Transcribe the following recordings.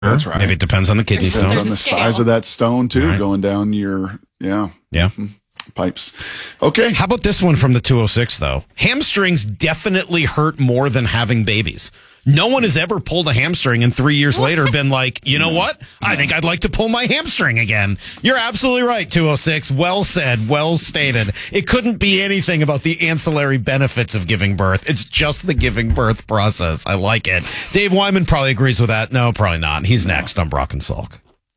That's right. Maybe it depends on the kidney stone. Depends on the size of that stone, too, right. going down your, pipes. Okay. How about this one from the 206, though? Hamstrings definitely hurt more than having babies. No one has ever pulled a hamstring and 3 years later been like, you know what? I think I'd like to pull my hamstring again. You're absolutely right, 206. Well said, well stated. It couldn't be anything about the ancillary benefits of giving birth. It's just the giving birth process. I like it. Dave Wyman probably agrees with that. No, probably not. He's next on Brock and Salk.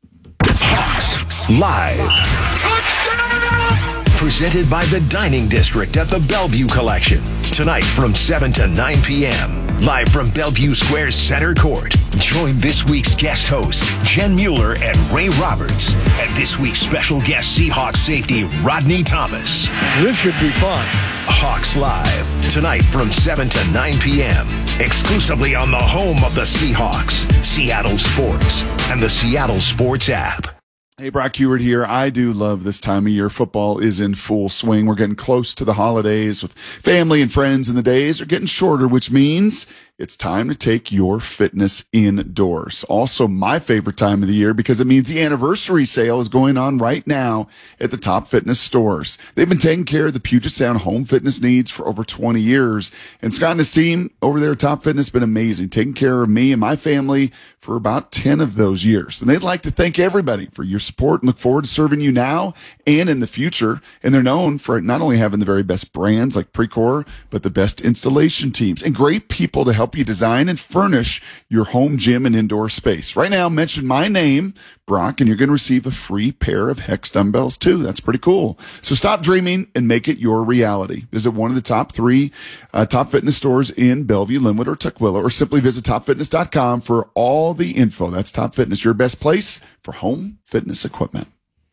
Hawks Live. Touchdown! Presented by the Dining District at the Bellevue Collection. Tonight from 7 to 9 p.m. Live from Bellevue Square's center court. Join this week's guest hosts, Jen Mueller and Ray Roberts. And this week's special guest Seahawks safety, Rodney Thomas. This should be fun. Hawks Live. Tonight from 7 to 9 p.m. Exclusively on the home of the Seahawks, Seattle Sports, and the Seattle Sports app. Hey, Brock Heward here. I do love this time of year. Football is in full swing. We're getting close to the holidays with family and friends, and the days are getting shorter, which means it's time to take your fitness indoors. Also, my favorite time of the year because it means the anniversary sale is going on right now at the Top Fitness stores. They've been taking care of the Puget Sound home fitness needs for over 20 years. And Scott and his team over there at Top Fitness have been amazing, taking care of me and my family for about 10 of those years. And they'd like to thank everybody for your support and look forward to serving you now and in the future. And they're known for not only having the very best brands like Precor, but the best installation teams and great people to help you design and furnish your home gym and indoor space. Right now, mention my name, Brock, and you're going to receive a free pair of Hex dumbbells too. That's pretty cool. So stop dreaming and make it your reality. Visit one of the top 3 Top Fitness stores in Bellevue, Linwood, or Tukwila, or simply visit topfitness.com for all the info. That's Top Fitness, your best place for home fitness equipment.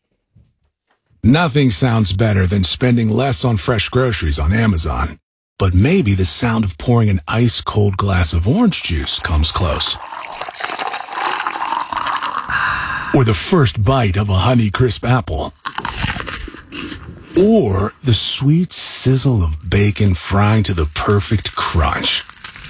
Nothing sounds better than spending less on fresh groceries on Amazon. But maybe the sound of pouring an ice-cold glass of orange juice comes close. Or the first bite of a Honeycrisp apple. Or the sweet sizzle of bacon frying to the perfect crunch.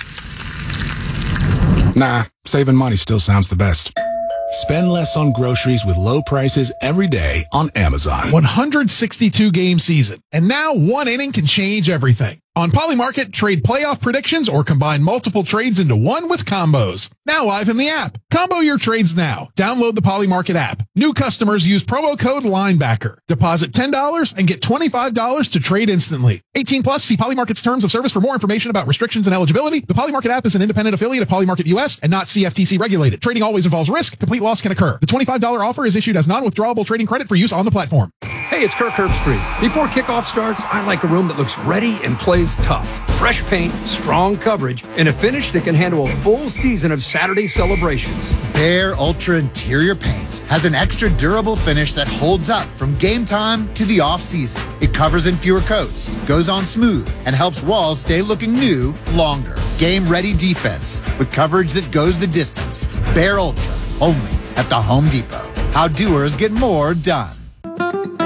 Nah, saving money still sounds the best. Spend less on groceries with low prices every day on Amazon. 162-game season, and now one inning can change everything. On Polymarket, trade playoff predictions or combine multiple trades into one with combos. Now live in the app. Combo your trades now. Download the Polymarket app. New customers use promo code LINEBACKER. Deposit $10 and get $25 to trade instantly. 18 plus, see Polymarket's terms of service for more information about restrictions and eligibility. The Polymarket app is an independent affiliate of Polymarket US and not CFTC regulated. Trading always involves risk. Complete loss can occur. The $25 offer is issued as non-withdrawable trading credit for use on the platform. Hey, it's Kirk Herbstreit. Before kickoff starts, I like a room that looks ready and plays tough. Fresh paint, strong coverage, and a finish that can handle a full season of Saturday celebrations. Behr Ultra Interior Paint has an extra durable finish that holds up from game time to the off-season. It covers in fewer coats, goes on smooth, and helps walls stay looking new longer. Game-ready defense with coverage that goes the distance. Behr Ultra, only at the Home Depot. How doers get more done.